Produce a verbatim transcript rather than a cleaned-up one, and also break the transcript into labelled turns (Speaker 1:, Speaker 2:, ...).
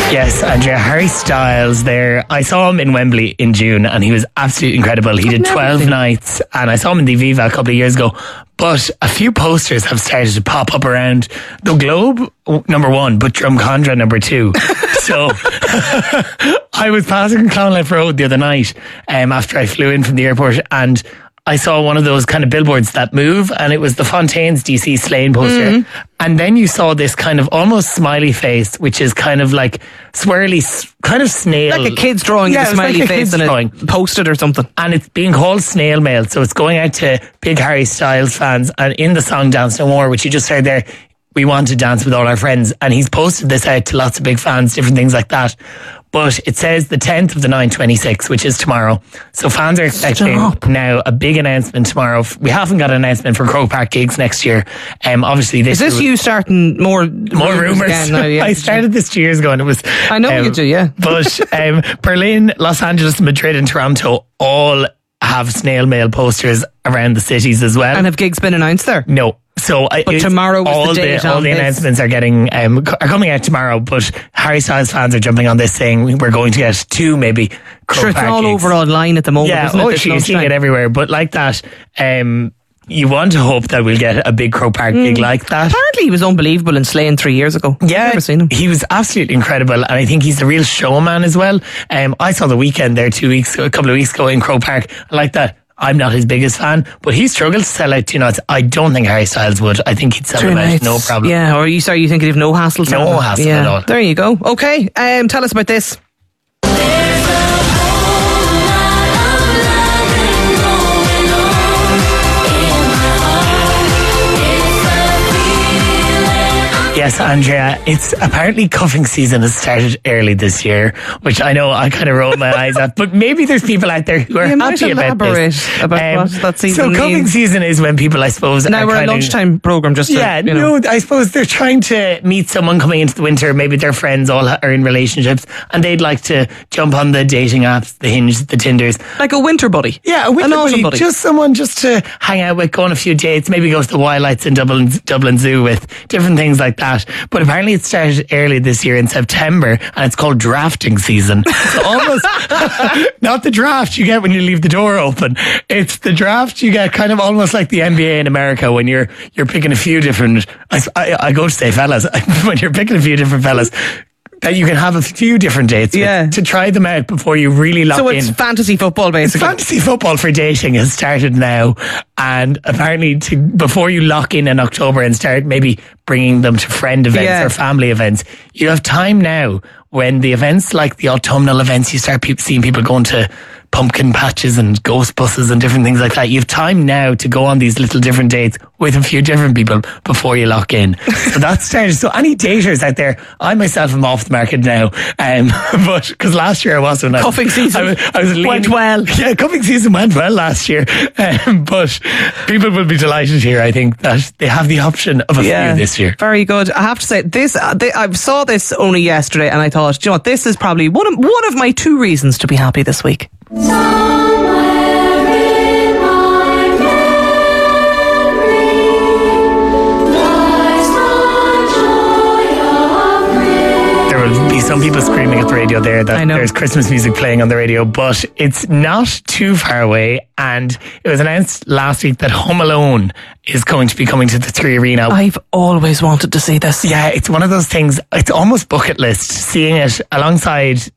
Speaker 1: Yes, Andrea, Harry Styles there. I saw him in Wembley in June and he was absolutely incredible. He did twelve nights and I saw him in the Viva a couple of years ago. But a few posters have started to pop up around the globe, number one, but Drumcondra, number two. So I was passing Clonlife Road the other night um, after I flew in from the airport and I saw one of those kind of billboards that move and it was the Fontaines D C Slane poster. Mm. And then you saw this kind of almost smiley face, which is kind of like swirly, kind of snail.
Speaker 2: Like a kid's drawing
Speaker 1: yeah,
Speaker 2: of a smiley
Speaker 1: like a
Speaker 2: face and
Speaker 1: drawing.
Speaker 2: it posted or something.
Speaker 1: And it's being called Snail Mail. So it's going out to big Harry Styles fans. And in the song Dance No More, which you just heard there, we want to dance with all our friends. And he's posted this out to lots of big fans, different things like that. But it says the tenth of the ninth, twenty-six, which is tomorrow. So fans are expecting Stop. now a big announcement tomorrow. We haven't got an announcement for Croke Park gigs next year. Um, obviously, this
Speaker 2: is this you starting more
Speaker 1: more rumours?
Speaker 2: Again now, yeah.
Speaker 1: I started this two years ago, and it was.
Speaker 2: I know um, you do, yeah.
Speaker 1: But um, Berlin, Los Angeles, Madrid, and Toronto all have snail mail posters around the cities as well.
Speaker 2: And have gigs been announced there?
Speaker 1: No. So I,
Speaker 2: but tomorrow was
Speaker 1: all
Speaker 2: the date
Speaker 1: the, all
Speaker 2: on
Speaker 1: the
Speaker 2: this.
Speaker 1: announcements are getting um, are coming out tomorrow. But Harry Styles fans are jumping on this, saying we're going to get two, maybe.
Speaker 2: Sure, it's all
Speaker 1: gigs.
Speaker 2: over online at the moment.
Speaker 1: Yeah,
Speaker 2: isn't
Speaker 1: oh,
Speaker 2: it,
Speaker 1: you're seeing it everywhere. But like that, um, you want to hope that we'll get a big Croke Park mm. gig like that.
Speaker 2: Apparently, he was unbelievable in Slane three years ago.
Speaker 1: Yeah,
Speaker 2: I've never seen him.
Speaker 1: He was absolutely incredible, and I think he's a real showman as well. Um, I saw The Weeknd there two weeks, a couple of weeks ago in Croke Park. I like that. I'm not his biggest fan, but he struggled to sell out two nights. I don't think Harry Styles would. I think he'd sell them out, no problem.
Speaker 2: Yeah, or you sorry, you think he'd have no hassle?
Speaker 1: No hassle
Speaker 2: yeah.
Speaker 1: at all.
Speaker 2: There you go. Okay, um, tell us about this.
Speaker 1: Yes, Andrea, it's apparently cuffing season has started early this year, which I know I kind of rolled my eyes at, but maybe there's people out there who are
Speaker 2: you
Speaker 1: happy about this.
Speaker 2: about
Speaker 1: um,
Speaker 2: what that season
Speaker 1: So cuffing
Speaker 2: means.
Speaker 1: season is when people, I suppose,
Speaker 2: now
Speaker 1: are
Speaker 2: we're a
Speaker 1: kinda,
Speaker 2: lunchtime programme just to,
Speaker 1: yeah,
Speaker 2: you know.
Speaker 1: no, I suppose they're trying to meet someone coming into the winter. Maybe their friends all are in relationships and they'd like to jump on the dating apps, the Hinge, the Tinders.
Speaker 2: Like a winter buddy.
Speaker 1: Yeah, a winter
Speaker 2: An
Speaker 1: buddy,
Speaker 2: buddy.
Speaker 1: Just someone just to hang out with, go on a few dates, maybe go to the Wildlights in Dublin, Dublin Zoo with, different things like that. But apparently it started early this year in September and it's called drafting season. So almost not the draft you get when you leave the door open. It's the draft you get kind of almost like the N B A in America when you're you're picking a few different I, I, I go to say fellas when you're picking a few different fellas that you can have a few different dates
Speaker 2: yeah.
Speaker 1: with, to try them out before you really lock in.
Speaker 2: So it's in. fantasy football basically.
Speaker 1: It's fantasy football for dating has started now, and apparently to, before you lock in in October and start maybe bringing them to friend events
Speaker 2: yeah.
Speaker 1: or family events, you have time now when the events like the autumnal events, you start pe- seeing people going to pumpkin patches and ghost buses and different things like that. You have time now to go on these little different dates with a few different people before you lock in. So that's started. So any daters out there, I myself am off the market now. Um, but because last year I was when I
Speaker 2: cuffing season
Speaker 1: I was, I was leaning,
Speaker 2: went well.
Speaker 1: Yeah, cuffing season went well last year. Um, but people will be delighted here. I think that they have the option of a
Speaker 2: yeah,
Speaker 1: few this year.
Speaker 2: Very good. I have to say this. Uh, they, I saw this only yesterday, and I thought, do you know what? This is probably one of one of my two reasons to be happy this week. Be
Speaker 1: some people screaming at the radio there that there's Christmas music playing on the radio, but it's not too far away. And it was announced last week that Home Alone is going to be coming to the Three Arena.
Speaker 2: I've always wanted to see this.
Speaker 1: Yeah, it's one of those things, it's almost bucket list, seeing it alongside